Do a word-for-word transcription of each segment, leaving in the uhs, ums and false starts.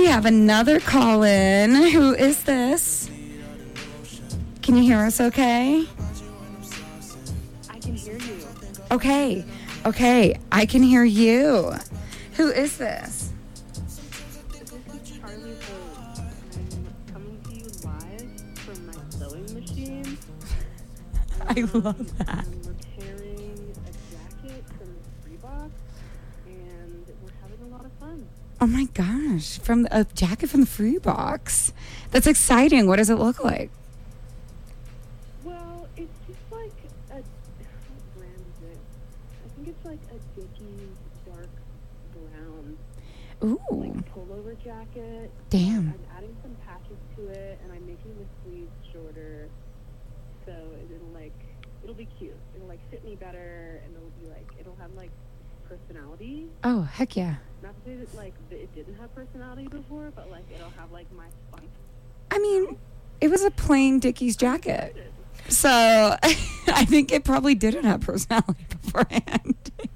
We have another call in. Who is this? Can you hear us okay? I can hear you. Okay. Okay. I can hear you. Who is this? This is Charlie Rose. I'm coming to you live from my sewing machine. I Um, love that. I'm repairing a jacket from the free box, and we're having a lot of fun. Oh my gosh. From a jacket from the free box. That's exciting. What does it look like? Well, it's just like a, what brand is it? I think it's like a Dickies dark brown Ooh. like pullover jacket. Damn. I'm adding some patches to it, and I'm making the sleeves shorter, so it'll like it'll be cute. It'll like fit me better, and it'll be like it'll have like personality. Oh, heck yeah. Not to say that like that it didn't have personality before, but like it'll have like my spunk. I mean, it was a plain Dickies jacket. So I think it probably didn't have personality beforehand.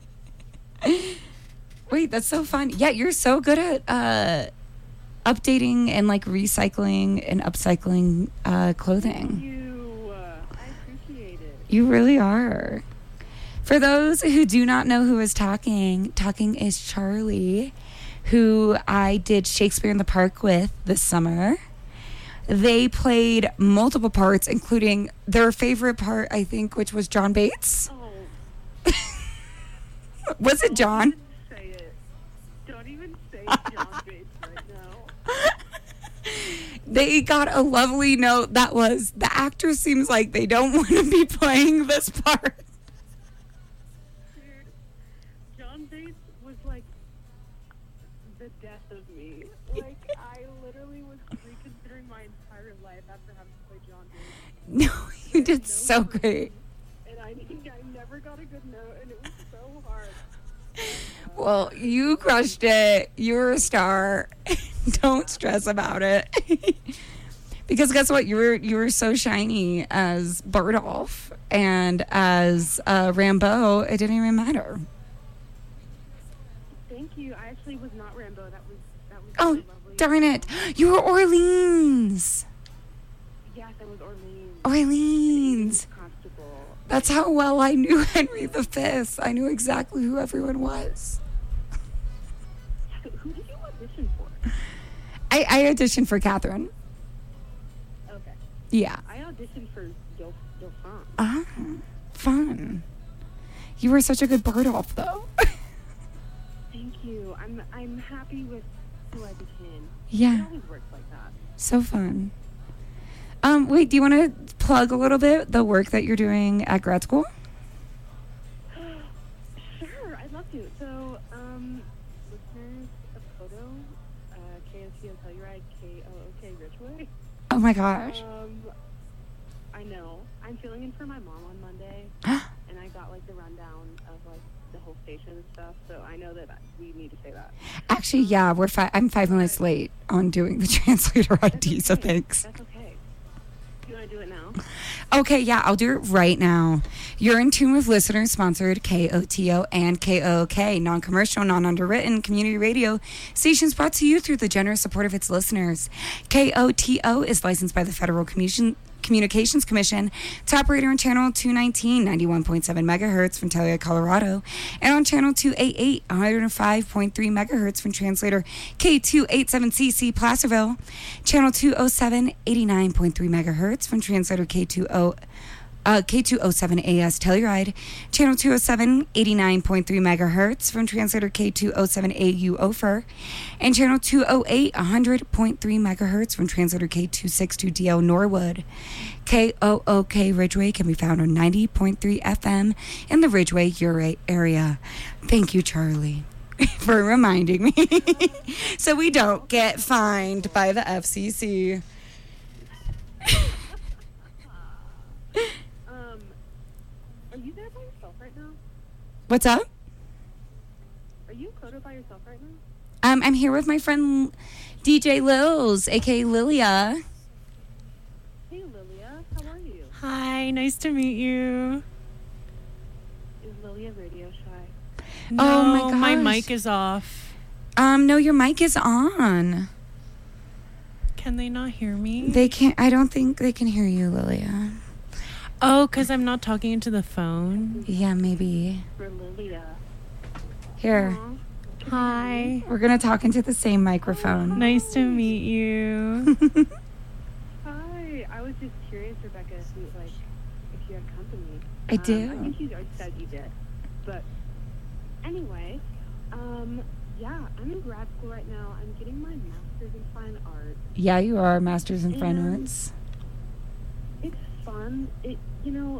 Wait, that's so fun. Yeah, you're so good at uh, updating and like recycling and upcycling uh, clothing. You, uh, I appreciate it. You really are. For those who do not know who is talking, talking is Charlie, who I did Shakespeare in the Park with this summer. They played multiple parts, including their favorite part, I think, which was John Bates. Oh, Was it John? don't even say it. Don't even say John Bates right now. They got a lovely note that was, the actor seems like they don't want to be playing this part. Dude, John Bates was like the death of me. Like, I literally was reconsidering my entire life after having to play John Bates. No, you did so great. And I think I never got a good note, and it was so hard. Well, you crushed it. You're a star. Don't stress about it. Because guess what? You were you were so shiny as Bardolph and as uh, Rambeau. It didn't even matter. Thank you. I actually was not Rambo. That was that was Oh, really lovely. darn it! You were Orleans. Yes, I was Orleans. Orleans. Constable. That's how well I knew Henry the Fifth. I knew exactly who everyone was. Who, who did you audition for? I, I auditioned for Catherine. Okay. Yeah. I auditioned for Dauph- Dauphin. Ah, fun. You were such a good Bardolph, though. Thank you. I'm I'm happy with who I became. Yeah. It always works like that. So fun. Um, wait, do you want to plug a little bit the work that you're doing at grad school? Sure, I'd love to. So, um, listeners of Kodo, uh, K O T O Telluride, K O O K Ridgeway. Oh my gosh. Um, I know. I'm filling in for my mom on Monday, and I got like the rundown of like the whole station and stuff. So I know that we need to say that. Actually, yeah, we're fi- I'm five minutes late on doing the translator I D, so okay. thanks. That's okay. Do you want to do it now? Okay, yeah, I'll do it right now. You're in tune with listener-sponsored K O T O and K O O K, non-commercial, non-underwritten community radio stations brought to you through the generous support of its listeners. K O T O is licensed by the Federal Commission Communications Commission to operate on channel two nineteen, ninety-one point seven megahertz from Telluride, Colorado, and on channel two eighty-eight, one hundred five point three megahertz from translator K two eighty-seven C C Placerville, channel two oh seven, eighty-nine point three megahertz from translator K two oh Uh, K two oh seven A S Telluride, channel two oh seven, eighty-nine point three megahertz from translator K two oh seven A U Ophir, and channel two oh eight, one hundred point three megahertz from translator K two sixty-two D L Norwood. K O O K Ridgeway can be found on ninety point three F M in the Ridgeway Ura area. Thank you, Charlie, for reminding me so we don't get fined by the F C C. Are you there by yourself right now? What's up? Are you in Kodo by yourself right now? Um, I'm here with my friend D J Lils, aka Lilia. Hey, Lilia. How are you? Hi, nice to meet you. Is Lilia radio shy? No, Oh my my gosh. mic is off. Um, no, your mic is on. Can they not hear me? They can't. I don't think they can hear you, Lilia. Oh, because I'm not talking into the phone. Yeah, maybe. For Lilia. Here, Aw. Hi. we're gonna talk into the same microphone. Nice to meet you. Hi. I was just curious, Rebecca, if you, like, if you had company. I Um, do. I think you already said you did. But anyway, um, yeah, I'm in grad school right now. I'm getting my master's in fine art. Yeah, you are masters in fine And- arts. It's fun. It, you know,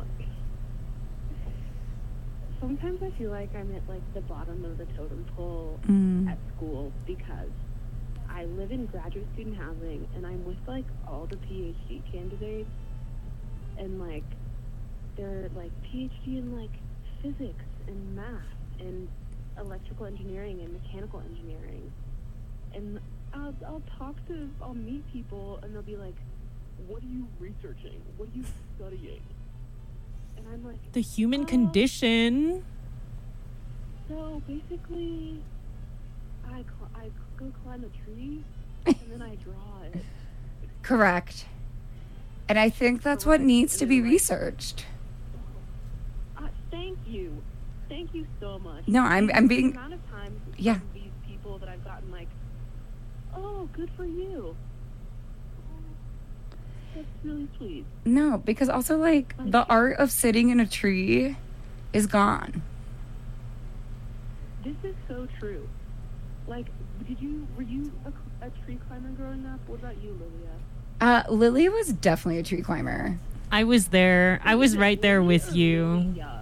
sometimes I feel like I'm at, like, the bottom of the totem pole Mm. at school because I live in graduate student housing and I'm with, like, all the PhD candidates and, like, they're, like, PhD in, like, physics and math and electrical engineering and mechanical engineering. And I'll, I'll talk to, I'll meet people and they'll be like, what are you researching? What are you studying? And I'm like, The human "Oh, condition. So basically, I, cl- I go climb a tree and then I draw it. Correct. And I think that's what Correct. needs to And be then, like- researched. Uh, thank you. Thank you so much. No, I'm- I'm being- The amount of times Yeah. from these people that I've gotten like, oh, good for you. That's really sweet. No, because also like the art of sitting in a tree is gone. This is so true. Like, did you, were you a, a tree climber growing up? What about you, Lilia? Uh, Lily was definitely a tree climber. I was there. I was right there with you. Yeah.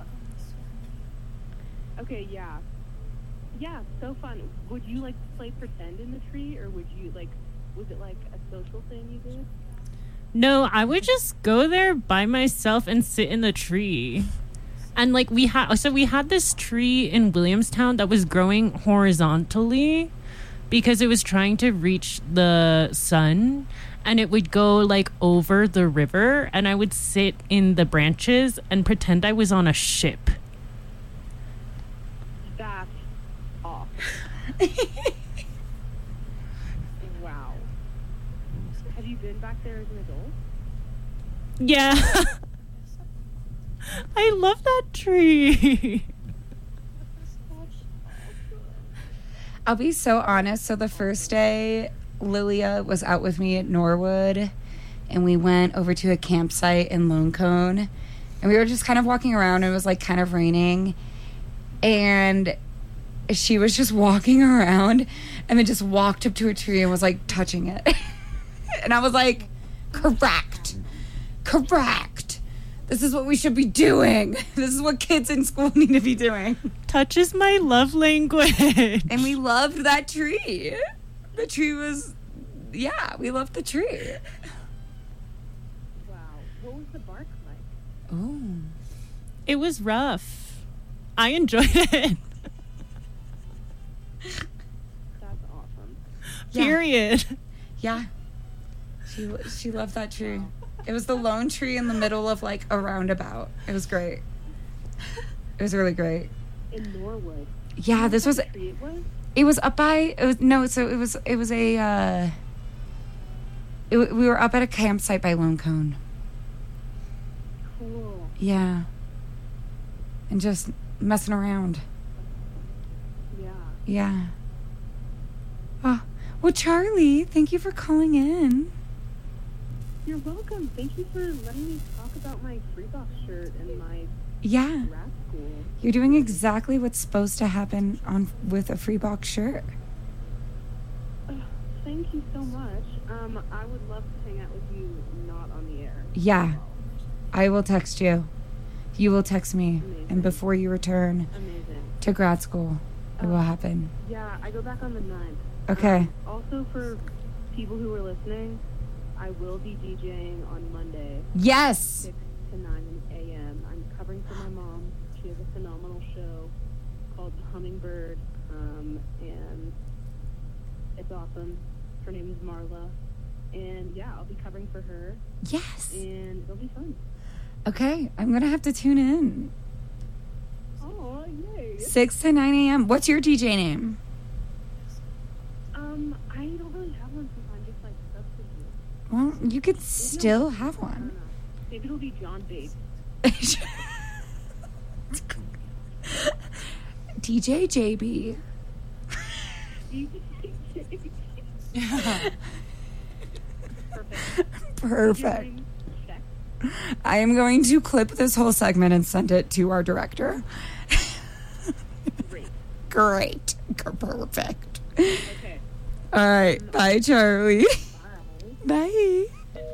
Okay, yeah. Yeah, so fun. Would you, like, play pretend in the tree, or would you, like, was it, like, a social thing you did? No, I would just go there by myself and sit in the tree. And like we had, so we had this tree in Williamstown that was growing horizontally because it was trying to reach the sun, and it would go like over the river, and I would sit in the branches and pretend I was on a ship. That's awesome. Wow. Have you been back there as an adult? Yeah. I love that tree. I'll be so honest. So the first day, Lilia was out with me at Norwood, and we went over to a campsite in Lone Cone, and we were just kind of walking around. And it was like kind of raining, and she was just walking around, and then just walked up to a tree and was like touching it, and I was like, "Correct, correct. This is what we should be doing. This is what kids in school need to be doing." Touch is my love language. And we loved that tree. The tree was, yeah, we loved the tree. Wow. What was the bark like? Oh. It was rough. I enjoyed it. That's awesome. Yeah. Period. Yeah. She she loved that tree. It was the lone tree in the middle of like a roundabout. It was great. It was really great. In Norwood. Yeah, this was What tree it was? it was up by it was no, so it was it was a uh it, w- we were up at a campsite by Lone Cone. Cool. Yeah. And just messing around. Yeah. Yeah. Oh, well, Charlie, thank you for calling in. You're welcome. Thank you for letting me talk about my free box shirt and my Yeah. grad school. You're doing exactly what's supposed to happen on with a free box shirt. Ugh, thank you so much. Um, I would love to hang out with you, not on the air. Yeah. I will text you. You will text me. Amazing. And before you return Amazing. to grad school, it will happen. Yeah, I go back on the ninth. Okay. Um, also, for people who are listening, I will be DJing on Monday, Yes. six to nine a.m. I'm covering for my mom. She has a phenomenal show called Hummingbird, um, and it's awesome. Her name is Marla. And yeah, I'll be covering for her, Yes. and it'll be fun. Okay. I'm going to have to tune in. Oh, yay. six to nine a.m. What's your D J name? Um, Um, I don't really have one since I'm just like substitute. Well, you could Maybe still I'll- have I don't one. know. Maybe it'll be John Bates. D J J B. Perfect. Perfect. Check. I am going to clip this whole segment and send it to our director. Great. Great. Perfect. Okay. All right. Bye, Charlie. Bye. Bye.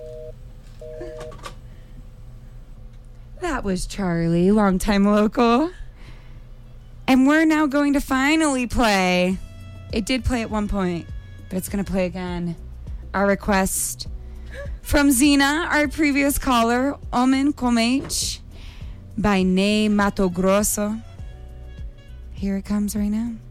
That was Charlie, longtime local. And we're now going to finally play. It did play at one point, but it's going to play again. Our request from Zena, our previous caller, Omen Comech, by Ney Mato Grosso. Here it comes right now.